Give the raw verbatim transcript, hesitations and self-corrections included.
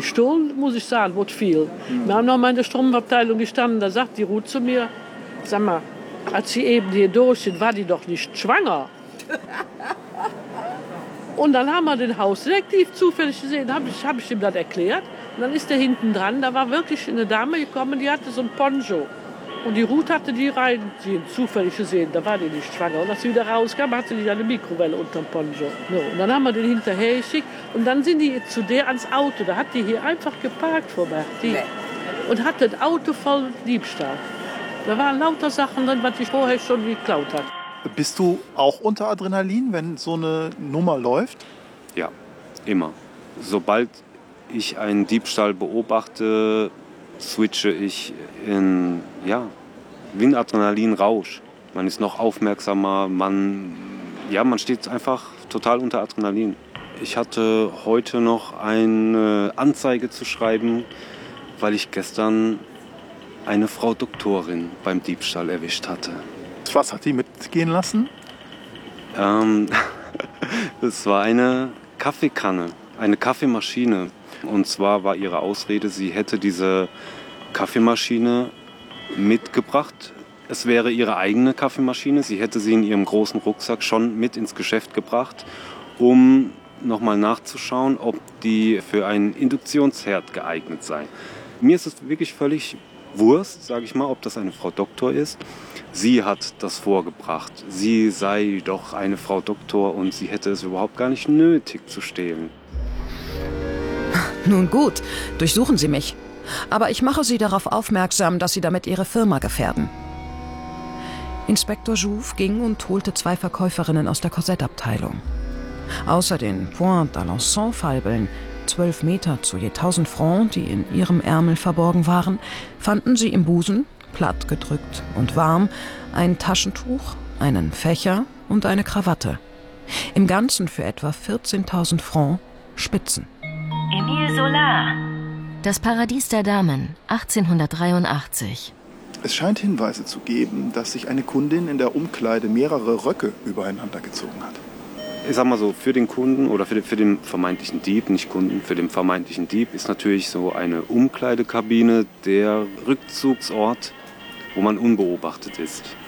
gestohlen, muss ich sagen, wurde viel. Mhm. Wir haben noch mal in der Stromabteilung gestanden, da sagt die Ruth zu mir, sag mal, als sie eben hier durch sind, war die doch nicht schwanger. Und dann haben wir den Hausdetektiv zufällig gesehen, habe ich, hab ich ihm das erklärt. Und dann ist er hinten dran, da war wirklich eine Dame gekommen, die hatte so ein Poncho. Und die Ruth hatte die rein, die zufällig gesehen, da war die nicht schwanger. Und als sie wieder rauskam, hatte die eine Mikrowelle unterm Poncho. So, und dann haben wir den hinterher geschickt. Und dann sind die zu der ans Auto. Da hat die hier einfach geparkt vor Berti. Und hat das Auto voll Diebstahl. Da waren lauter Sachen drin, was ich vorher schon geklaut hat. Bist du auch unter Adrenalin, wenn so eine Nummer läuft? Ja, immer. Sobald ich einen Diebstahl beobachte, switche ich in, ja, wie ein Adrenalinrausch. Man ist noch aufmerksamer, man, ja, man steht einfach total unter Adrenalin. Ich hatte heute noch eine Anzeige zu schreiben, weil ich gestern eine Frau Doktorin beim Diebstahl erwischt hatte. Was hat die mitgehen lassen? Ähm, es war eine Kaffeekanne, eine Kaffeemaschine. Und zwar war ihre Ausrede, sie hätte diese Kaffeemaschine mitgebracht. Es wäre ihre eigene Kaffeemaschine. Sie hätte sie in ihrem großen Rucksack schon mit ins Geschäft gebracht, um nochmal nachzuschauen, ob die für einen Induktionsherd geeignet sei. Mir ist es wirklich völlig Wurst, sage ich mal, ob das eine Frau Doktor ist. Sie hat das vorgebracht. Sie sei doch eine Frau Doktor und sie hätte es überhaupt gar nicht nötig zu stehlen. Nun gut, durchsuchen Sie mich. Aber ich mache Sie darauf aufmerksam, dass Sie damit Ihre Firma gefährden. Inspektor Jouve ging und holte zwei Verkäuferinnen aus der Korsettabteilung. Außer den Point d'Alençon-Falbeln, zwölf Meter zu je tausend Francs, die in ihrem Ärmel verborgen waren, fanden sie im Busen, platt gedrückt und warm, ein Taschentuch, einen Fächer und eine Krawatte. Im Ganzen für etwa vierzehntausend Francs Spitzen. Emile Solar. Das Paradies der Damen, achtzehnhundertdreiundachtzig. Es scheint Hinweise zu geben, dass sich eine Kundin in der Umkleide mehrere Röcke übereinander gezogen hat. Ich sag mal so, für den Kunden oder für den, für den vermeintlichen Dieb, nicht Kunden, für den vermeintlichen Dieb ist natürlich so eine Umkleidekabine der Rückzugsort, wo man unbeobachtet ist.